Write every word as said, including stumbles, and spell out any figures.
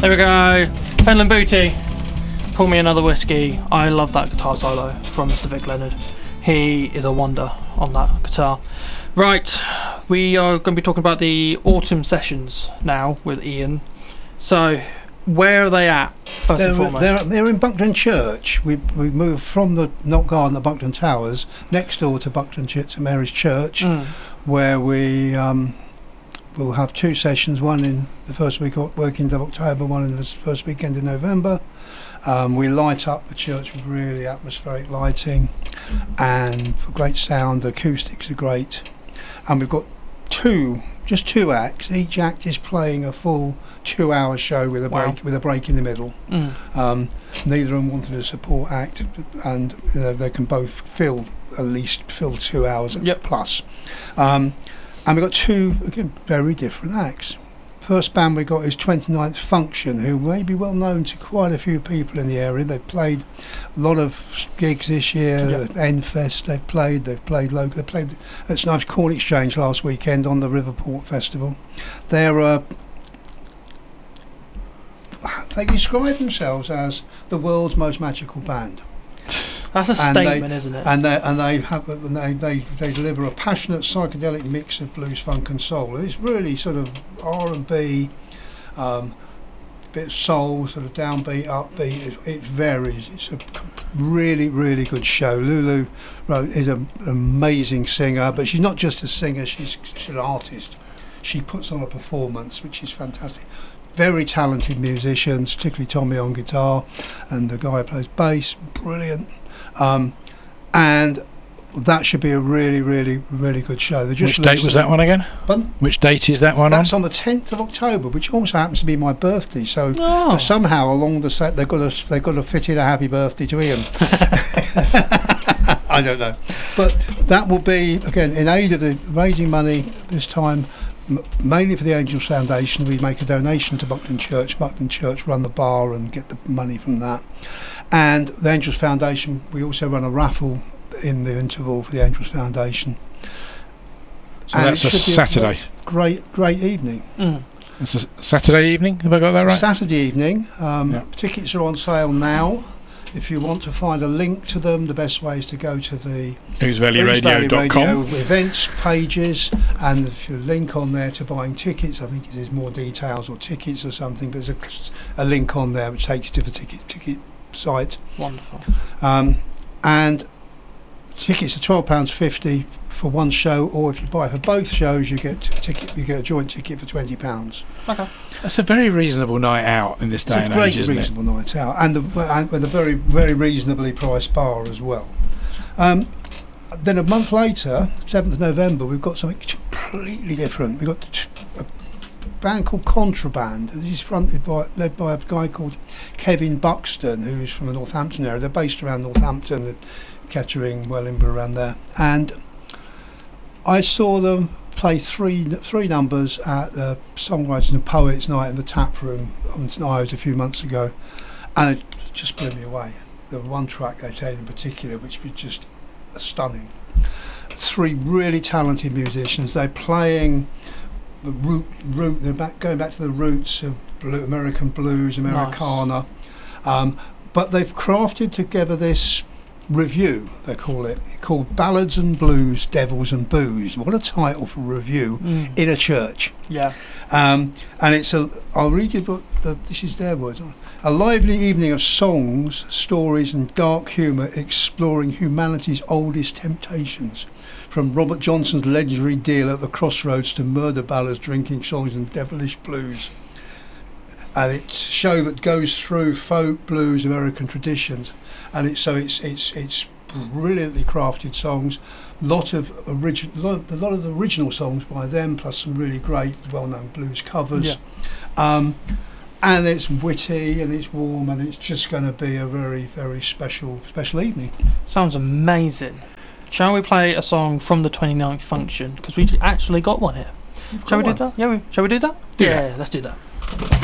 There we go. Fenland Booty. Pour me another whiskey. I love that guitar solo from Mister Vic Leonard. He is a wonder on that guitar. Right, we are going to be talking about the autumn sessions now with Ian. So, where are they at, first they're, and foremost? They're, they're in Buckton Church. We we moved from the Knott Garden at Buckton Towers next door to Buckton Ch- St Mary's Church, Mm. where we um, will have two sessions, one in the first week of working of October, one in the first weekend in November. Um, we light up the church with really atmospheric lighting and great sound. The acoustics are great, and we've got two, just two acts. Each act is playing a full two-hour show with a Wow. break, with a break in the middle. Mm. Um, neither of them wanted a support act, and you know, they can both fill at least fill two hours Yep. plus. Um, and we've got two again very different acts. First band we got is twenty-ninth Function, who may be well known to quite a few people in the area. They've played a lot of gigs this year, Yeah. at Endfest they've played, they've played local, they played at Snipes Corn Exchange last weekend on the Riverport Festival. They're uh, they describe themselves as the world's most magical band. That's a And statement, they, isn't it? And they and they have and they, they they deliver a passionate psychedelic mix of blues, funk, and soul. It's really sort of R and B, um, bit of soul, sort of downbeat, upbeat. It, it varies. It's a really really good show. Lulu Rowe is a, an amazing singer, but she's not just a singer. She's, she's an artist. She puts on a performance, which is fantastic. Very talented musicians, particularly Tommy on guitar, and the guy who plays bass, brilliant. Um, and that should be a really, really, really good show. They just Which date was that one again? Pardon? Which date is that one That's on? on the tenth of October, which also happens to be my birthday. So Oh. uh, somehow along the set they've got to they've got to fit in a happy birthday to Ian. I don't know, but that will be again in aid of the raising money this time. M- mainly for the Angels Foundation. We make a donation to Buckton Church. Buckton Church run the bar and get the money from that. And the Angels Foundation, we also run a raffle in the interval for the Angels Foundation. So And that's it a should be Saturday. Great, great evening. Mm. It's a Saturday evening. Have I got that right? Saturday evening. Um, Yeah. Tickets are on sale now. If you want to find a link to them, the best way is to go to the who's valley Who's Valley radio dot com. Radio events pages, and if you link on there to buying tickets, I think there's more details or tickets or something. But there's a, a link on there which takes you to the ticket ticket site. Wonderful. Um, and tickets are twelve pounds fifty for one show, or if you buy for both shows, you get a ticket. You get a joint ticket for twenty pounds. Okay. That's a very reasonable night out in this It's day a and great, age, isn't it? reasonable night out, and, the, and with a very, very reasonably priced bar as well. Um, then a month later, seventh of November, we've got something completely different. We've got t- a band called Contraband. This is fronted by, led by a guy called Kevin Buxton, who's from the Northampton area. They're based around Northampton, Kettering, Wellingborough, around there. And I saw them play three three numbers at the Songwriters and Poets Night in the Tap Room on St Ives a few months ago, and it just blew me away. The one track they played in particular, which was just stunning. Three really talented musicians. They're playing the root, root. They're back, going back to the roots of blue, American blues, Americana, um, but they've crafted together this review, they call it, called Ballads and Blues, Devils and Booze. What a title for a review Mm. in a church. Yeah. Um, and it's a, I'll read you what the, this is their words. A lively evening of songs, stories and dark humour exploring humanity's oldest temptations, from Robert Johnson's legendary deal at the crossroads to murder ballads, drinking songs and devilish blues. And it's a show that goes through folk, blues, American traditions, and it's so it's it's it's brilliantly crafted songs. Lot of original, lot, a lot of the original songs by them, plus some really great, well-known blues covers. Yeah. Um, and it's witty and it's warm and it's just going to be a very, very special, special evening. Sounds amazing. Shall we play a song from the twenty-ninth Function? Because we actually got one here. You've Shall we got do that? Yeah, we, shall we do that? Do yeah, that. let's do that.